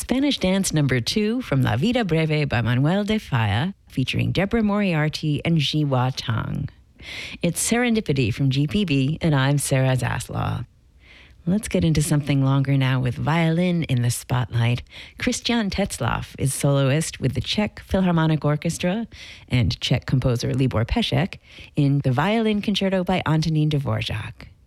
Spanish Dance Number 2 from La Vida Breve by Manuel de Falla, featuring Deborah Moriarty and Jiwa Tang. It's Serendipity from GPB, and I'm Sarah Zaslaw. Let's get into something longer now with violin in the spotlight. Christian Tetzlaff is soloist with the Czech Philharmonic Orchestra and Czech composer Libor Pešek in the Violin Concerto by Antonín Dvořák.